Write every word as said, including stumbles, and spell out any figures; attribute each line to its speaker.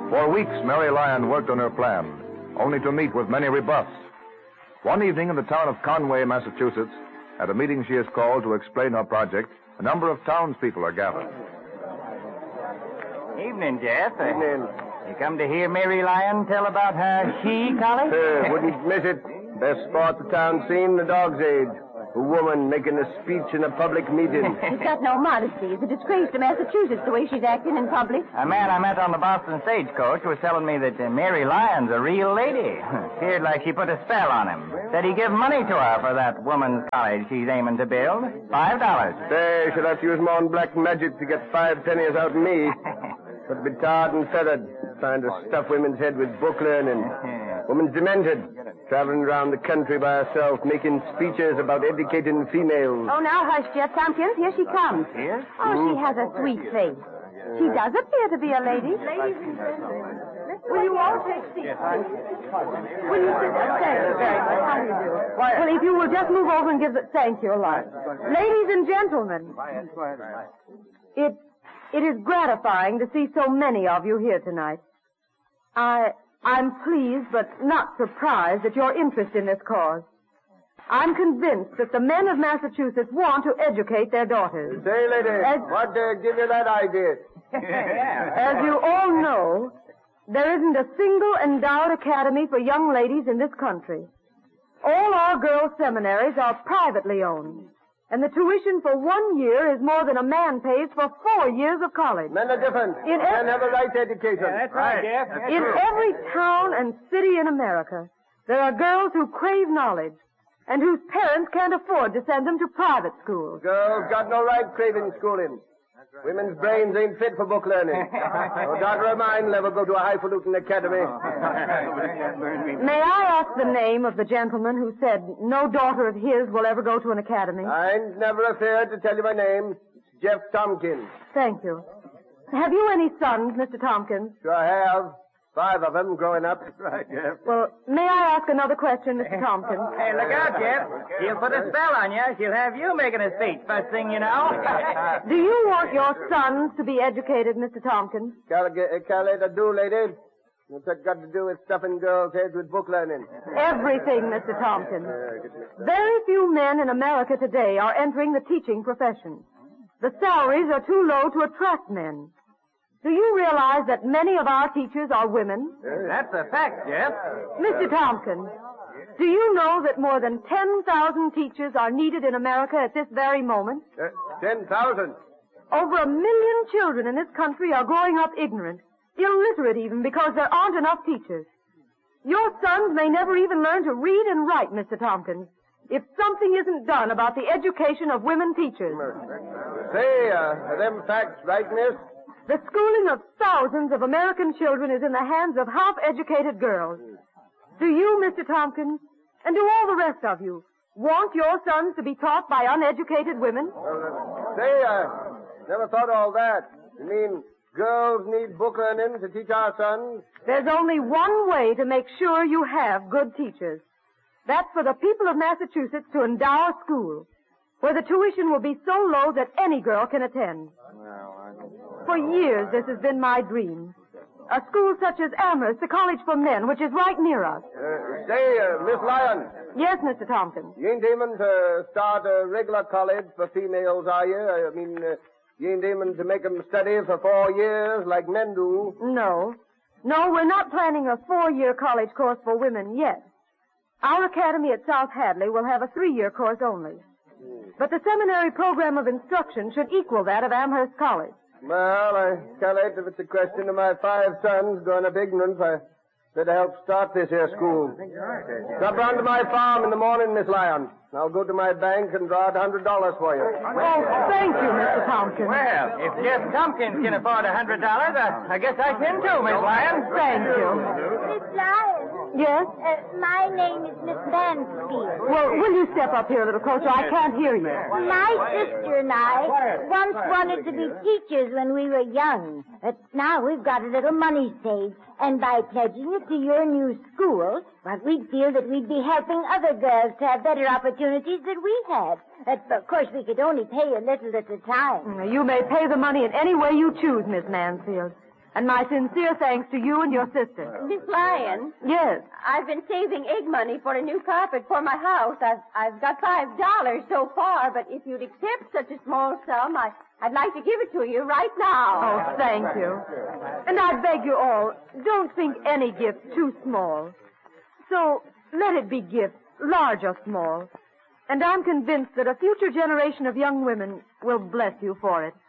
Speaker 1: For weeks, Mary Lyon worked on her plan, only to meet with many rebuffs. One evening in the town of Conway, Massachusetts, at a meeting she has called to explain her project, a number of townspeople are gathered.
Speaker 2: Evening, Jeff.
Speaker 3: Evening.
Speaker 2: You come to hear Mary Lyon tell about her she college?
Speaker 3: Uh, wouldn't miss it. Best sport the town seen, the dog's age. A woman making a speech in a public meeting.
Speaker 4: She's got no modesty. It's a disgrace to Massachusetts the way she's acting in public.
Speaker 2: A man I met on the Boston stagecoach was telling me that uh, Mary Lyon's a real lady. Appeared like she put a spell on him. Said he give money to her for that woman's college she's aiming to build. Five dollars.
Speaker 3: Say, she'll have to use more than black magic to get five pennies out of me. But be tarred and feathered, trying to stuff women's head with book learning. Woman's demented, traveling around the country by herself, making speeches about educating females.
Speaker 4: Oh, now hush, Jeff Tompkins. Here she comes.
Speaker 2: Here?
Speaker 4: Oh, she has a sweet face. She does appear to be a lady. Ladies and gentlemen, will you all take seats? Will you sit down? Thank you very much. How do you do? Well, if you will just move over and give the... Thank you a lot. Ladies and gentlemen, it, it is gratifying to see so many of you here tonight. I... I'm pleased but not surprised at your interest in this cause. I'm convinced that the men of Massachusetts want to educate their daughters.
Speaker 3: Say, lady,
Speaker 4: As-
Speaker 3: what uh, give you that idea?
Speaker 4: As you all know, there isn't a single endowed academy for young ladies in this country. All our girls' seminaries are privately owned. And the tuition for one year is more than a man pays for four years of college.
Speaker 3: Men are different.
Speaker 4: In
Speaker 3: Men
Speaker 4: ev-
Speaker 3: have a right to education.
Speaker 2: Yeah, that's right, Jeff.
Speaker 4: In every town and city in America, there are girls who crave knowledge and whose parents can't afford to send them to private schools.
Speaker 3: Girls got no right craving schooling. Women's brains ain't fit for book learning. No daughter of mine will ever go to a highfalutin academy.
Speaker 4: May I ask the name of the gentleman who said no daughter of his will ever go to an academy?
Speaker 3: I ain't never afraid to tell you my name. It's Jeff Tompkins.
Speaker 4: Thank you. Have you any sons, Mister Tompkins?
Speaker 3: Sure have. Five of them growing up. Right, Jeff.
Speaker 4: Well, may I ask another question, Mister Tompkins?
Speaker 2: Hey, look out, Jeff. She'll put a spell on you. She'll have you making a speech first thing you know.
Speaker 4: Do you want your sons to be educated, Mister Tompkins?
Speaker 3: Callie, I do, lady. What's that got to do with stuffing girls' heads with book learning?
Speaker 4: Everything, Mister Tompkins. Very few men in America today are entering the teaching profession. The salaries are too low to attract men. Do you realize that many of our teachers are women?
Speaker 2: That's a fact, Jeff.
Speaker 4: Mister Tompkins, do you know that more than ten thousand teachers are needed in America at this very moment?
Speaker 3: Uh, ten thousand.
Speaker 4: Over a million children in this country are growing up ignorant, illiterate even, because there aren't enough teachers. Your sons may never even learn to read and write, Mister Tompkins, if something isn't done about the education of women teachers.
Speaker 3: Say, uh, are them facts right, miss?
Speaker 4: The schooling of thousands of American children is in the hands of half-educated girls. Do you, Mister Tompkins, and do all the rest of you, want your sons to be taught by uneducated women?
Speaker 3: Uh, say, I never thought all that. You mean girls need book learning to teach our sons?
Speaker 4: There's only one way to make sure you have good teachers. That's for the people of Massachusetts to endow a school where the tuition will be so low that any girl can attend. For years, this has been my dream. A school such as Amherst, the College for Men, which is right near us.
Speaker 3: Uh, say, uh, Miss Lyon.
Speaker 4: Yes, Mister Tompkins.
Speaker 3: You ain't aiming to start a regular college for females, are you? I mean, uh, you ain't aiming to make them study for four years like men do?
Speaker 4: No. No, we're not planning a four-year college course for women yet. Our academy at South Hadley will have a three-year course only. But the seminary program of instruction should equal that of Amherst College.
Speaker 3: Well, I calculate if it's a question of my five sons growing up ignorant, I better help start this here school. Drop round to my farm in the morning, Miss Lyon. I'll go to my bank and draw out a hundred dollars for you.
Speaker 4: Oh, thank you, Mister Tompkins.
Speaker 2: Well, if Jeff Tompkins can afford a hundred dollars, I, I guess I can too, Miss Lyon.
Speaker 4: Thank you.
Speaker 5: Miss Lyon.
Speaker 4: Yes?
Speaker 5: Uh, my name is Miss Mansfield.
Speaker 4: Well, will you step up here a little closer? I can't hear you.
Speaker 5: My sister and I once wanted to be teachers when we were young. But now we've got a little money saved. And by pledging it to your new school, well, we'd feel that we'd be helping other girls to have better opportunities than we had. But, of course, we could only pay a little at a time.
Speaker 4: You may pay the money in any way you choose, Miss Mansfield. And my sincere thanks to you and your sister.
Speaker 6: Miss Lyon.
Speaker 4: Yes.
Speaker 6: I've been saving egg money for a new carpet for my house. I've, I've got five dollars so far, but if you'd accept such a small sum, I, I'd like to give it to you right now.
Speaker 4: Oh, thank you. And I beg you all, don't think any gift too small. So let it be gifts, large or small. And I'm convinced that a future generation of young women will bless you for it.